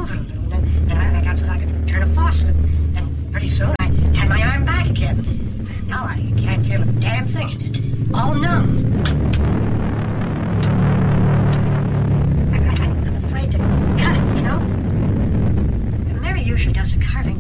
move it a little. And I got so I could turn a faucet. And pretty soon I had my arm back again. Now I can't feel a damn thing in it. All numb. I'm afraid to cut it, you know? Mary usually does the carving